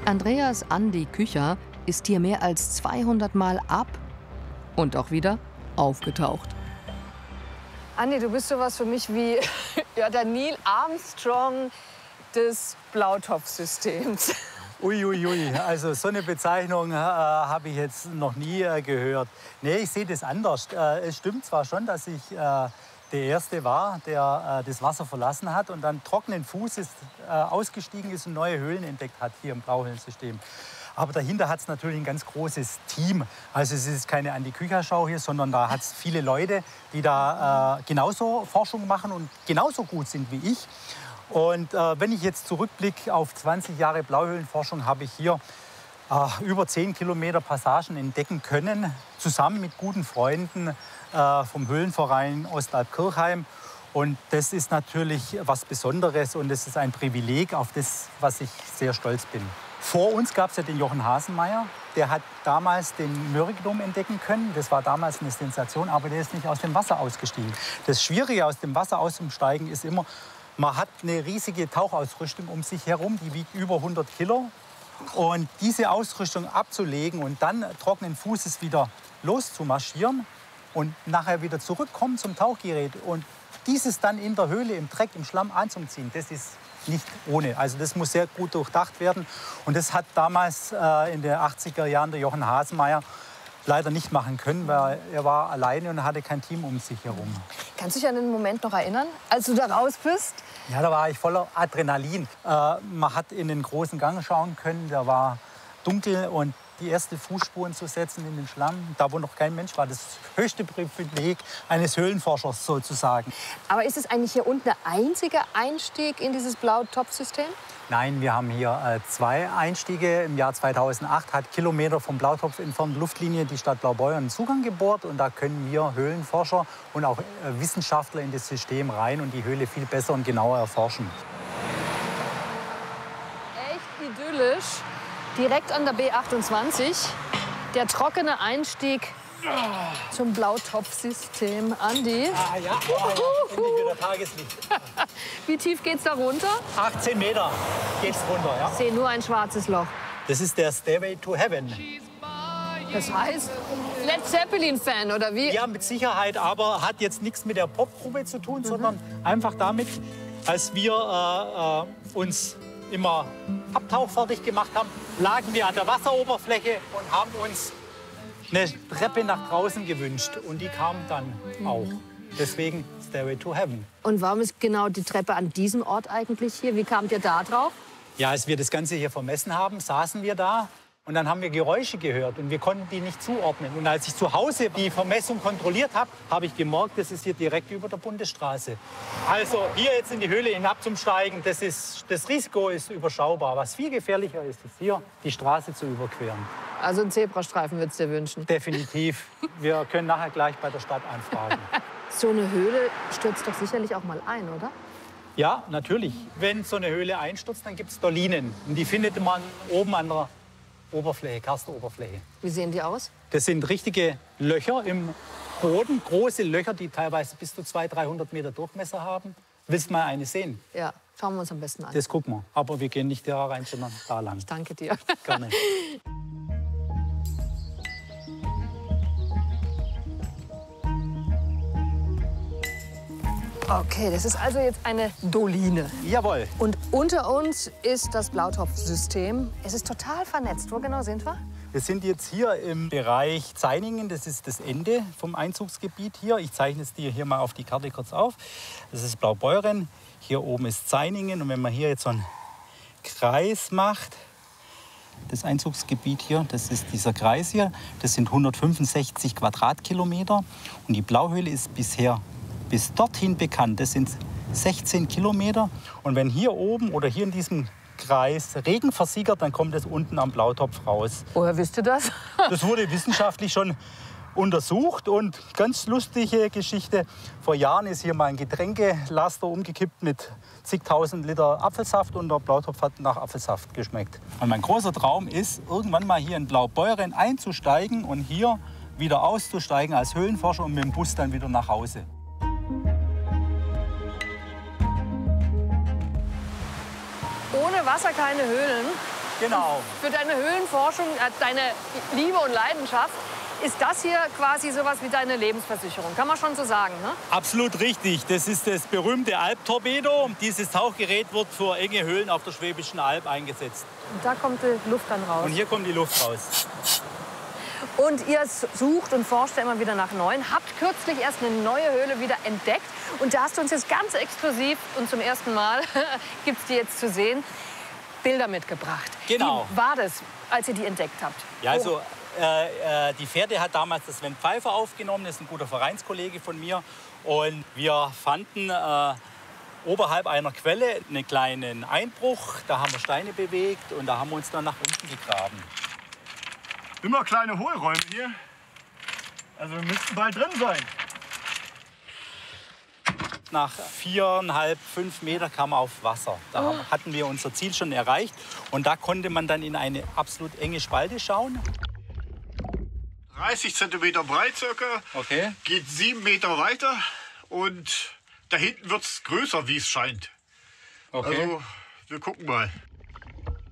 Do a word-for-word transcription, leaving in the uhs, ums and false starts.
Andreas Andi Kücher ist hier mehr als zweihundert Mal ab und auch wieder aufgetaucht. Andi, du bist sowas für mich wie ja, der Neil Armstrong des Blautopfsystems. Uiuiui, ui, ui. Also so eine Bezeichnung äh, habe ich jetzt noch nie äh, gehört. Nee, ich sehe das anders. Äh, es stimmt zwar schon, dass ich äh, der Erste war, der äh, das Wasser verlassen hat und dann trockenen Fußes äh, ausgestiegen ist und neue Höhlen entdeckt hat hier im Blauhöhlensystem. Aber dahinter hat es natürlich ein ganz großes Team. Also es ist keine Andi Kücher-Schau hier, sondern da hat es viele Leute, die da äh, genauso Forschung machen und genauso gut sind wie ich. Und äh, wenn ich jetzt zurückblicke auf zwanzig Jahre Blauhöhlenforschung, habe ich hier äh, über zehn Kilometer Passagen entdecken können, zusammen mit guten Freunden äh, vom Höhlenverein Ostalbkirchheim. Und das ist natürlich was Besonderes und das ist ein Privileg, auf das, was ich sehr stolz bin. Vor uns gab es ja den Jochen Hasenmeier. Der hat damals den Mörrigdom entdecken können. Das war damals eine Sensation, aber der ist nicht aus dem Wasser ausgestiegen. Das Schwierige aus dem Wasser auszusteigen ist immer, man hat eine riesige Tauchausrüstung um sich herum, die wiegt über hundert Kilo. Und diese Ausrüstung abzulegen und dann trockenen Fußes wieder loszumarschieren und nachher wieder zurückkommen zum Tauchgerät und dieses dann in der Höhle, im Dreck, im Schlamm anzuziehen, das ist nicht ohne. Also das muss sehr gut durchdacht werden. Und das hat damals äh, in den achtziger Jahren der Jochen Hasenmeier leider nicht machen können, weil er war alleine und hatte kein Team um sich herum. Kannst du dich an den Moment noch erinnern, als du da raus bist? Ja, da war ich voller Adrenalin. Äh, man hat in den großen Gang schauen können, der war dunkel und die ersten Fußspuren zu setzen in den Schlamm, da wo noch kein Mensch war, das höchste Privileg eines Höhlenforschers sozusagen. Aber ist es eigentlich hier unten der einzige Einstieg in dieses Blautopfsystem? Nein, wir haben hier äh, zwei Einstiege. Im Jahr zweitausendacht hat Kilometer vom Blautopf entfernte Luftlinie die Stadt Blaubeuern Zugang gebohrt. Und da können wir Höhlenforscher und auch äh, Wissenschaftler in das System rein und die Höhle viel besser und genauer erforschen. Echt idyllisch. Direkt an der B achtundzwanzig. Der trockene Einstieg zum Blautopfsystem. Andi? Ah ja, oh, ja. Endlich wieder Tageslicht. Wie tief geht's da runter? achtzehn Meter geht's runter, ja. Ich sehe nur ein schwarzes Loch. Das ist der Stairway to Heaven. Das heißt, Led Zeppelin-Fan, oder wie? Ja, mit Sicherheit, aber hat jetzt nichts mit der Popgruppe zu tun, mhm. sondern einfach damit, als wir äh, äh, uns immer abtauchfertig gemacht haben, lagen wir an der Wasseroberfläche und haben uns eine Treppe nach draußen gewünscht. Und die kam dann mhm. auch. Deswegen Stairway to Heaven. Und warum ist genau die Treppe an diesem Ort eigentlich hier? Wie kamt ihr da drauf? Ja, als wir das Ganze hier vermessen haben, saßen wir da. Und dann haben wir Geräusche gehört und wir konnten die nicht zuordnen. Und als ich zu Hause die Vermessung kontrolliert habe, habe ich gemerkt, das ist hier direkt über der Bundesstraße. Also hier jetzt in die Höhle hinabzusteigen, das, ist, das Risiko ist überschaubar. Was viel gefährlicher ist, ist hier die Straße zu überqueren. Also einen Zebrastreifen würdest du dir wünschen? Definitiv. Wir können nachher gleich bei der Stadt anfragen. So eine Höhle stürzt doch sicherlich auch mal ein, oder? Ja, natürlich. Wenn so eine Höhle einstürzt, dann gibt es Dolinen. Und die findet man oben an der Oberfläche, Karstoberfläche. Wie sehen die aus? Das sind richtige Löcher im Boden, große Löcher, die teilweise bis zu zweihundert, dreihundert Meter Durchmesser haben. Willst du mal eine sehen? Ja, schauen wir uns am besten an. Das gucken wir. Aber wir gehen nicht da rein, sondern da lang. Ich danke dir. Gerne. Okay, das ist also jetzt eine Doline. Jawohl. Und unter uns ist das Blautopfsystem. Es ist total vernetzt. Wo genau sind wir? Wir sind jetzt hier im Bereich Zainingen. Das ist das Ende vom Einzugsgebiet hier. Ich zeichne es dir hier mal auf die Karte kurz auf. Das ist Blaubeuren. Hier oben ist Zainingen. Und wenn man hier jetzt so einen Kreis macht, das Einzugsgebiet hier, das ist dieser Kreis hier, das sind hundertfünfundsechzig Quadratkilometer. Und die Blauhöhle ist bisher bis dorthin bekannt. Das sind sechzehn Kilometer. Und wenn hier oben oder hier in diesem Kreis Regen versickert, dann kommt es unten am Blautopf raus. Woher wisst ihr das? Das wurde wissenschaftlich schon untersucht. Und ganz lustige Geschichte. Vor Jahren ist hier mal ein Getränkelaster umgekippt mit zigtausend Liter Apfelsaft und der Blautopf hat nach Apfelsaft geschmeckt. Und mein großer Traum ist, irgendwann mal hier in Blaubeuren einzusteigen und hier wieder auszusteigen als Höhlenforscher und mit dem Bus dann wieder nach Hause. Ohne Wasser keine Höhlen. Genau. Für deine Höhlenforschung, äh, deine Liebe und Leidenschaft, ist das hier quasi sowas wie deine Lebensversicherung. Kann man schon so sagen, ne? Absolut richtig. Das ist das berühmte Alptorpedo. Dieses Tauchgerät wird für enge Höhlen auf der Schwäbischen Alb eingesetzt. Und da kommt die Luft dann raus. Und hier kommt die Luft raus. Und ihr sucht und forscht ja immer wieder nach neuen. Habt kürzlich erst eine neue Höhle wieder entdeckt. Und da hast du uns jetzt ganz exklusiv und zum ersten Mal gibt es die jetzt zu sehen, Bilder mitgebracht. Genau. Wie war das, als ihr die entdeckt habt? Ja, also äh, äh, die Fährte hat damals das Sven Pfeiffer aufgenommen. Das ist ein guter Vereinskollege von mir. Und wir fanden äh, oberhalb einer Quelle einen kleinen Einbruch. Da haben wir Steine bewegt und da haben wir uns dann nach unten gegraben. Immer kleine Hohlräume hier. Also wir müssten bald drin sein. Nach viereinhalb, fünf Meter kam man auf Wasser. Da Oh. hatten wir unser Ziel schon erreicht. Und da konnte man dann in eine absolut enge Spalte schauen. dreißig Zentimeter breit circa. Okay. Geht sieben Meter weiter. Und da hinten wird es größer, wie es scheint. Okay. Also wir gucken mal.